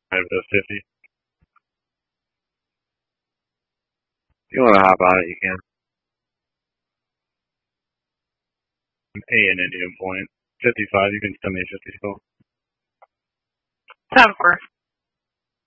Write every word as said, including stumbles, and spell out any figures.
I have the fifty. If you want to hop on it, you can. A in Indian Point. fifty-five, you can send me a fifty still. Ten four.